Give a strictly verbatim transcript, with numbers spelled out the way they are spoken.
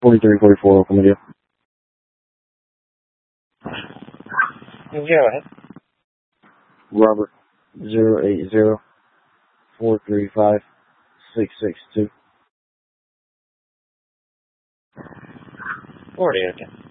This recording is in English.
forty-three forty-four Oakland Media. Go ahead. Robert, zero eight zero four three five six six two. forty, okay.